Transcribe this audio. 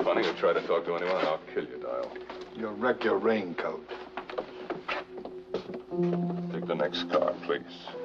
funny or try to talk to anyone, and I'll kill you, Dial. You'll wreck your raincoat. Take the next car, please.